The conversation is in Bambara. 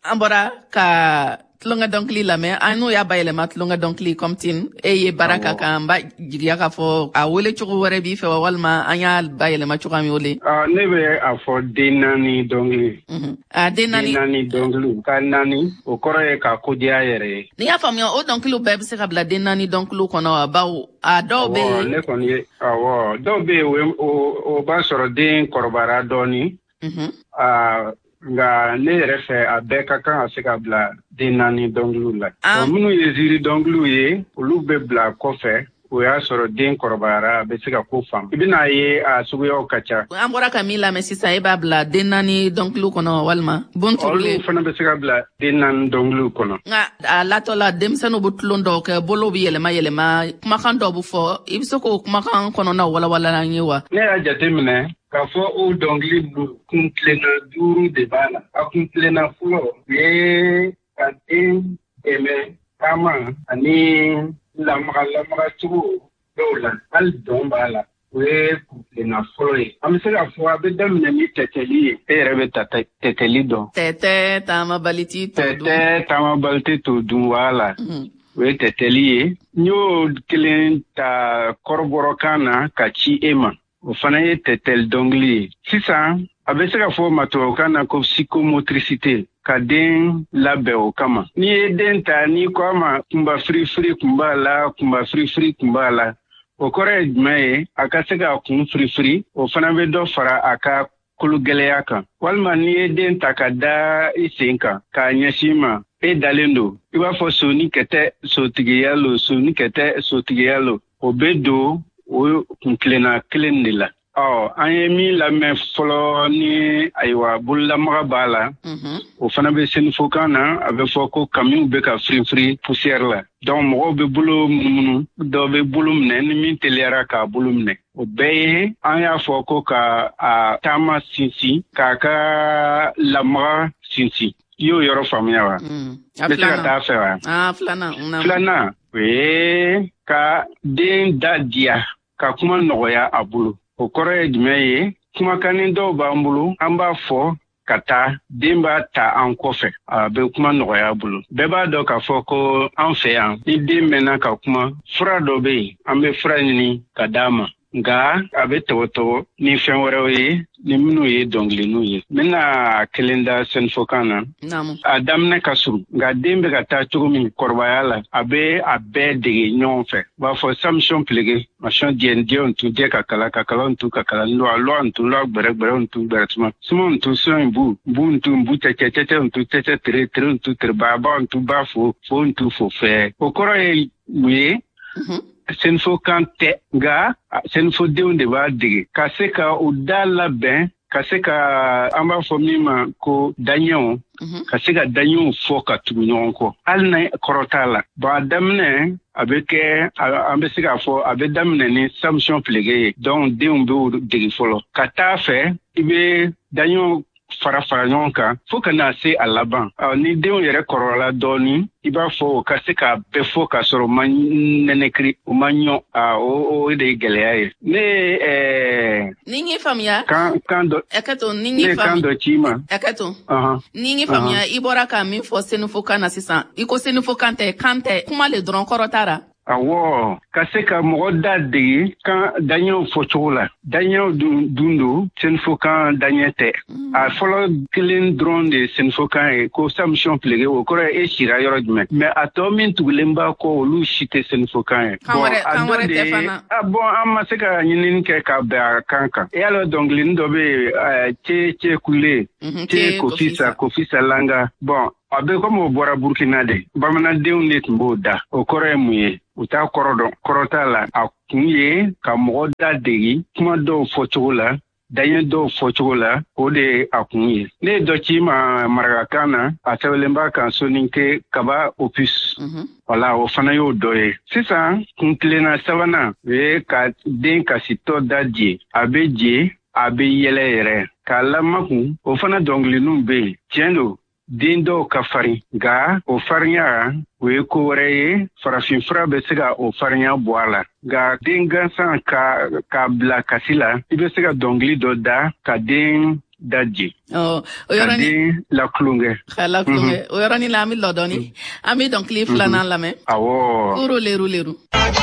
Ambora ka tlonga donkli la me anu ya bayele ma tlonga donkli komtin ye baraka ka mba jigiya ka fo a wele chugo wore bi fe walma anya bayele ma chugo mi wole ne be a fo denani dongli denani dongli ka nani o kore ka kodiya yere ni ya famyo o donkli be se ka bla denani donkli kono ba a do be ne koni awo do be o ba soro den korbara doni nga ne yɛrɛ fɛ a bɛɛ ka kan ka se ka bila den naani dɔnkiliw la. Minnu ye ziiri dɔnkiliw ye olu bɛ bila kɔfɛ o y'a sɔrɔ den kɔrɔbayara a bɛ se ka ko faamu. I bɛna ye a suguyaw ka ca. An bɔra ka min lamɛn sisan e b'a bila den naani dɔnkiliw kɔnɔ walima bon turulen. Olu fana bɛ se ka bila den naani dɔnkiliw kɔnɔ. Nka a latɔ la denmisɛnninw bɛ tulon dɔw kɛ bolo bɛ yɛlɛma kumakan dɔw bɛ fɔ i bɛ se k'o kumakan kɔnɔna walawala an ye wa. Ne y'a jateminɛ k'a fɔ o dɔnkili kun tilenna 5 de b'a la. A kun tilenna fɔlɔ u ye ka den dɛmɛ taama ani lamaga cogo dɔw la hali dɔn b'a la o ye kun tilenna fɔlɔ ye. An bɛ se k'a fɔ a bɛ daminɛ ni tɛtɛli ye e yɛrɛ bɛ tɛtɛli dɔn. Tɛtɛ taamabali t'i t'o dun. Tɛtɛ taamabali tɛ t'o dun wala. O ye tɛtɛli ye. N y'o kelen ta kɔrɔbɔrɔkan na ka ci e ma. O fana ye tɛtɛli dɔnkili ye. Sisan a bɛ se ka fɔ ma tubabukan na ko psychomotricité ka den labɛn o kama. N'i ye den ta n'i ko a ma kunba firifiri kun b'a la kunba firifiri kun b'a la o kɔrɔ ye jumɛn ye a ka se ka kun firifiri o fana bɛ dɔ fara a ka kologɛlɛya kan. Walima n'i ye den ta ka da i sen kan k'a ɲɛsin ma e dalen don i b'a fɔ soni kɛ tɛ sotigiya lo soni kɛ tɛ sotigiya lo o bɛ don o kun tilenna kelen de la. An ye min lamɛn fɔlɔ ni ayiwa bololamaga b'a la o fana bɛ sɛnɛfɔkan na a bɛ fɔ ko kamiw bɛ ka firifiri poussière la. Donc mɔgɔw bɛ bolo munumunu dɔw bɛ bolo minɛ ni min teliyara k'a bolo minɛ. O bɛɛ ye an y'a fɔ ko ka a taama sinsin k'a ka lamaga sinsin. I y'o yɔrɔ faamuya wa? N bɛ se ka taa fɛ wa? Filanan o ye ka den da diya ka kuma nɔgɔya a bolo. O kɔrɔ ye jumɛn ye? Kumakanin dɔw b'an bolo an b'a fɔ ka taa den b'a ta an kɔfɛ a bɛ kuma nɔgɔya a bolo. Bɛɛ b'a dɔn k'a fɔ ko an fɛ yan ni den mɛnna ka kuma fura dɔ bɛ yen an bɛ fura ɲini ka d'a ma. Nka a bɛ tɔgɔtɔgɔ ni fɛn wɛrɛw ye ni minnu ye dɔnkiliniw ye. N bɛna kelen da sɛnɛfɔkan na. A daminɛ ka surun nka den bɛ ka taa cogo min kɔrɔbaya la a bɛ a bɛɛ dege ɲɔgɔn fɛ. U b'a fɔ samson pilege masɔn diɲɛ ntu diɲɛ ka kala ntu ka kala lɔ ntu lɔ gbɛrɛ ntu gbɛrɛ tuma suma ntu sɔn bu ntu tɛtɛ ntu tɛtɛ tere ntu tere ba ntu ba fo ntu fo fɛ. O kɔrɔ ye mun ye? Sɛnɛfɔkan tɛ nka sɛnɛfɔdenw de b'a dege ka se ka o da labɛn ka se ka an b'a fɔ min ma ko daɲɛw ka se ka daɲɛw fɔ ka tugu ɲɔgɔn kɔ hali na kɔrɔ t'a la. A daminɛ a bɛ kɛ an bɛ se k'a fɔ a bɛ daminɛ ni samson pilege ye donc denw bɛ dege fɔlɔ ka taa fɛ i bɛ daɲɛw fara ɲɔgɔn kan fo ka na se a laban. Ni denw yɛrɛ kɔrɔla dɔɔni i b'a fɔ o ka se k'a bɛɛ fɔ k'a sɔrɔ o ma nɛnɛkiri o ma ɲɔ o de ye gɛlɛya ye. Ne ni n ye faamuya kan dɔ ci ma ni n ye faamuya i bɔra ka min fɔ sɛnɛfɔkan na sisan i ko sɛnɛfɔkan tɛ kan tɛ kuma le dɔrɔn kɔrɔ t'a la. Awɔ ka se ka mɔgɔ da dege kan daɲɛw fɔcogo la. Daɲɛw dun don sɛnɛfɔkan daɲɛ tɛ. A fɔlɔ kelen dɔrɔn de ye sɛnɛfɔkan ye ko samson pilege o kɔrɔ ye e sira yɔrɔ jumɛn. Mais a tɔ min tugulen b'a kɔ olu si tɛ sɛnɛfɔkan ye. Kan wɛrɛ tɛ fana. An ma se ka ɲinini kɛ ka bɛn a kan kan. E y'a dɔn dɔnkilinin dɔ bɛ yen cɛ kule cɛ kofisa langa. A bɛ komi o bɔra Burkina de. Bamanandenw de tun b'o da. O kɔrɔ ye mun ye? U t'a kɔrɔ dɔn. Kɔrɔ t'a la. A kun ye ka mɔgɔ da dege kuma dɔw fɔcogo la, daɲɛ dɔw fɔcogo la, o de ye a kun ye. Ne ye dɔ ci ma marakakan na, a sɛbɛnlen b'a kan Soninke Kaba Opus. Wala, o fana y'o dɔ ye. Sisan, kun tilenna sabanan, o ye ka den kasitɔ da je. A bɛ je, a bɛ yɛlɛ yɛrɛ. K'a lamakun, o fana dɔnkiliniw bɛ yen. Tiɲɛ don. Den dɔw ka farin nka o farinya o ye ko wɛrɛ ye farafinfura bɛ se ka o farinya bɔ a la nka den gansan ka bila kasi la i bɛ se ka dɔnkili dɔ da ka den daji. Oh, oyorani la klunge. La klunge. Oyorani la mi lodoni. Ami donc li flanan la me. Awo. Kuro leru.